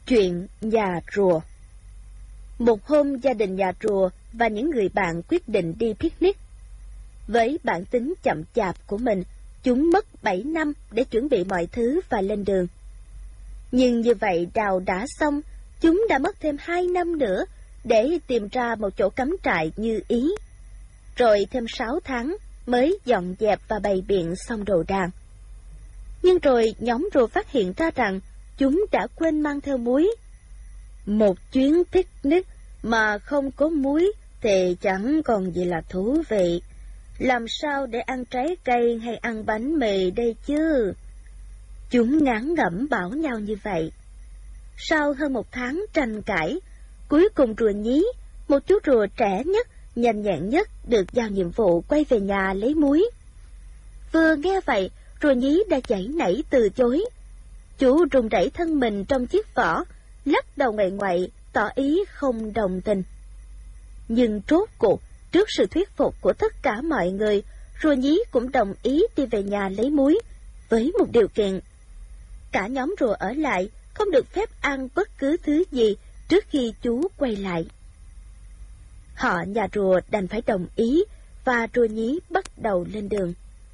Chuyện nhà rùa. Một hôm, gia đình nhà rùa và những người bạn quyết định đi picnic. Với bản tính chậm chạp của mình, chúng mất 7 năm để chuẩn bị mọi thứ và lên đường. Nhưng như vậy đào đã xong, chúng đã mất thêm 2 năm nữa để tìm ra một chỗ cắm trại như ý. Rồi thêm 6 tháng mới dọn dẹp và bày biện xong đồ đạc. Nhưng rồi nhóm rùa phát hiện ra rằng chúng đã quên mang theo muối. Một chuyến picnic mà không có muối thì chẳng còn gì là thú vị. Làm sao để ăn trái cây hay ăn bánh mì đây chứ? Chúng ngán ngẩm bảo nhau như vậy. Sau hơn 1 tháng tranh cãi, cuối cùng rùa nhí, một chú rùa trẻ nhất, nhanh nhẹn nhất, được giao nhiệm vụ quay về nhà lấy muối. Vừa nghe vậy, rùa nhí đã giãy nảy từ chối. Chú run rẩy thân mình trong chiếc vỏ, lắc đầu ngoại ngoại, tỏ ý không đồng tình. Nhưng rốt cuộc, trước sự thuyết phục của tất cả mọi người, rùa nhí cũng đồng ý đi về nhà lấy muối, với một điều kiện. Cả nhóm rùa ở lại, không được phép ăn bất cứ thứ gì trước khi chú quay lại. Họ nhà rùa đành phải đồng ý, và rùa nhí bắt đầu lên đường.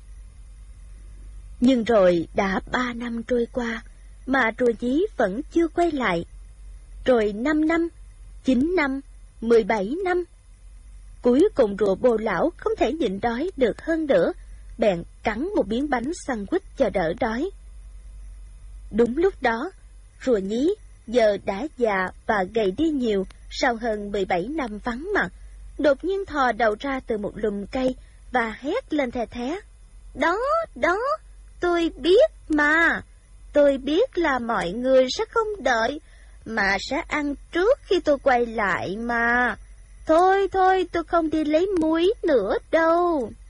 Nhưng rồi đã 3 năm trôi qua, mà rùa nhí vẫn chưa quay lại. Rồi 5 năm, 9 năm, 17 năm. Cuối cùng rùa Bồ lão không thể nhịn đói được hơn nữa, bèn cắn một miếng bánh sandwich cho đỡ đói. Đúng lúc đó, rùa nhí giờ đã già và gầy đi nhiều sau hơn 17 năm vắng mặt, đột nhiên thò đầu ra từ một lùm cây và hét lên the thé. Đó, đó, tôi biết mà. Tôi biết là mọi người sẽ không đợi, mà sẽ ăn trước khi tôi quay lại mà. Thôi, tôi không đi lấy muối nữa đâu.